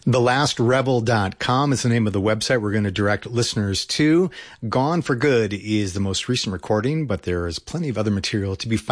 TheLastRebel.com is the name of the website we're going to direct listeners to. Gone for Good is the most recent recording, but there is plenty of other material to be found